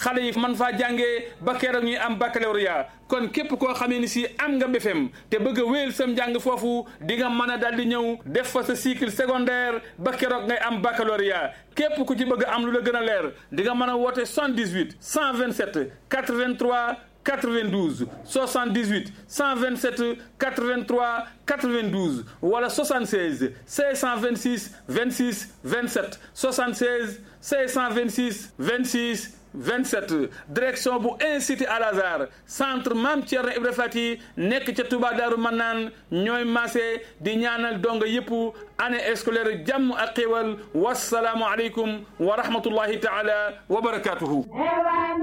xale yi mën faa jàngee ba keroog ñuy am baccalauréat kon képp koo xamee ni si am nga BFEM te bëgg a wéyal sam njàng foofu di nga mën a daal di ñëw def fa sa cycle secondaire ba keroog ngay am baccalauréat képp ku ci bëgg am lu la gën a leer di nga mën a woote 78 127 83 92 78 127 83 92 wala 76 526 26 27 76 526 26 27 direction bu Institut Al Azhar centre Mame Thierno Ibra Fati nekk ca Touba Darou Manane ñooy maase di ñaanal donga yëpp année scolaire jàmm ak xéwal wasalaamu aleykum wa rahmatullahi taala wa barakatuhu